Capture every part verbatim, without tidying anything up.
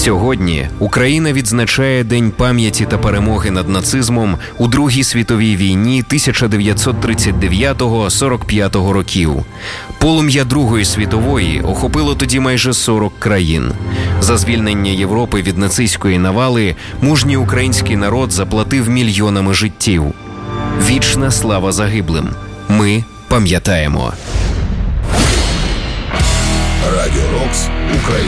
Сьогодні Україна відзначає День пам'яті та перемоги над нацизмом у Другій світовій війні тисяча дев'ятсот тридцять дев'ятого - сорок п'ятого років. Полум'я Другої світової охопило тоді майже сорок країн. За звільнення Європи від нацистської навали мужній український народ заплатив мільйонами життів. Вічна слава загиблим. Ми пам'ятаємо. Радіо Рокс, Україна.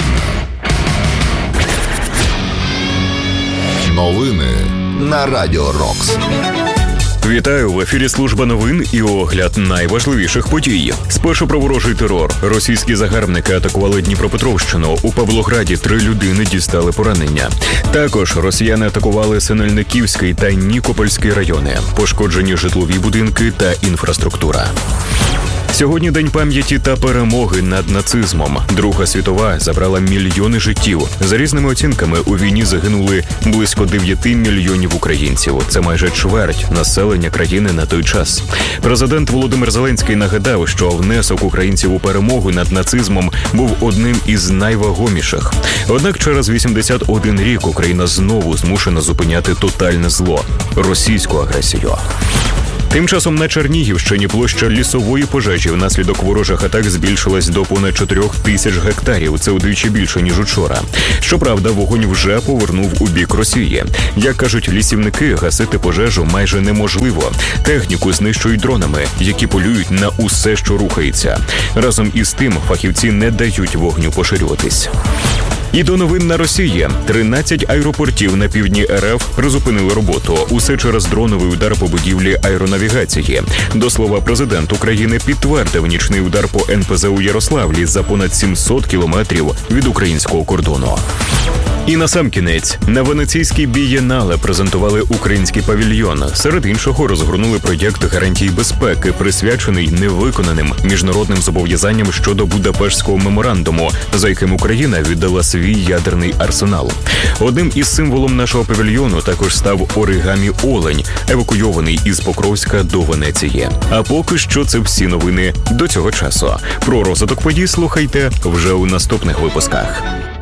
Новини на Радіо Рокс. Вітаю, в ефірі служба новин і огляд найважливіших подій. Спершу про ворожий терор. Російські загарбники атакували Дніпропетровщину. У Павлограді три людини дістали поранення. Також росіяни атакували Синельниківський та Нікопольський райони. Пошкоджені житлові будинки та інфраструктура. Сьогодні День пам'яті та перемоги над нацизмом. Друга світова забрала мільйони життів. За різними оцінками, у війні загинули близько дев'ять мільйонів українців. Це майже чверть населення країни на той час. Президент Володимир Зеленський нагадав, що внесок українців у перемогу над нацизмом був одним із найвагоміших. Однак через вісімдесят один рік Україна знову змушена зупиняти тотальне зло – російську агресію. Тим часом на Чернігівщині площа лісової пожежі внаслідок ворожих атак збільшилась до понад чотирьох тисяч гектарів. Це удвічі більше, ніж учора. Щоправда, вогонь вже повернув у бік Росії. Як кажуть лісівники, гасити пожежу майже неможливо. Техніку знищують дронами, які полюють на усе, що рухається. Разом із тим, фахівці не дають вогню поширюватись. І до новин на Росії. тринадцять аеропортів на півдні РФ призупинили роботу. Усе через дроновий удар по будівлі аеронавігації. До слова, президент України підтвердив нічний удар по ен пе зе у Ярославлі за понад сімсот кілометрів від українського кордону. І насамкінець, на Венеційській бієнале презентували український павільйон. Серед іншого розгорнули проєкт гарантій безпеки, присвячений невиконаним міжнародним зобов'язанням щодо Будапештського меморандуму, за яким Україна віддала свій ядерний арсенал. Одним із символом нашого павільйону також став оригамі-олень, евакуйований із Покровська до Венеції. А поки що це всі новини до цього часу. Про розвиток подій слухайте вже у наступних випусках.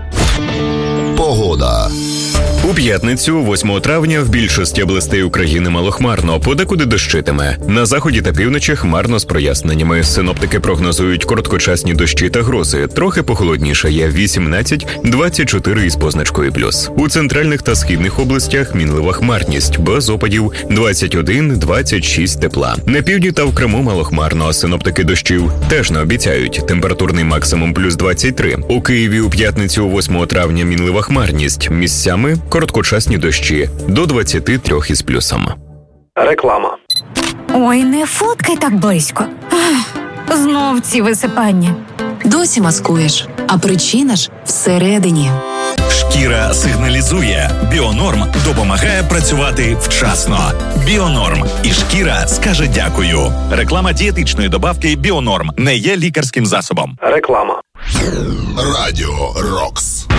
Погода. У п'ятницю, восьмого травня, в більшості областей України малохмарно, подекуди дощитиме. На заході та півночі хмарно з проясненнями. Синоптики прогнозують короткочасні дощі та грози. Трохи похолоднішає – вісімнадцять - двадцять чотири із позначкою плюс. У центральних та східних областях мінлива хмарність, без опадів – двадцять один - двадцять шість тепла. На півдні та в Криму малохмарно, синоптики дощів теж не обіцяють. Температурний максимум – плюс двадцять три. У Києві у п'ятницю, восьмого травня, мінлива хмарність. Місцями – короткочасні дощі до двадцяти трьох із плюсом. Реклама. Ой, не фоткай так близько. Ах, знов ці висипання. Досі маскуєш, а причина ж всередині. Шкіра сигналізує. Біонорм допомагає працювати вчасно. Біонорм. І шкіра скаже дякую. Реклама дієтичної добавки Біонорм не є лікарським засобом. Реклама. Радіо Рокс.